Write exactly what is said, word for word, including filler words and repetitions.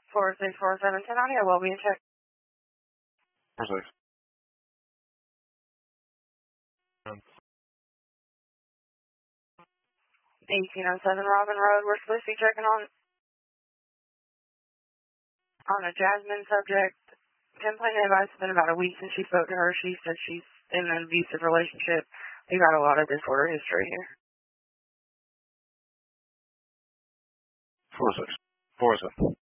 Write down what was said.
four six four seven ten audio will be in check. four six. eighteen oh seven Robin Road. We're supposed to be checking on on a Jasmine subject. Complaint advice. It's been about a week since she spoke to her. She said she's in an abusive relationship. We got a lot of disorder history here. four six. four seven.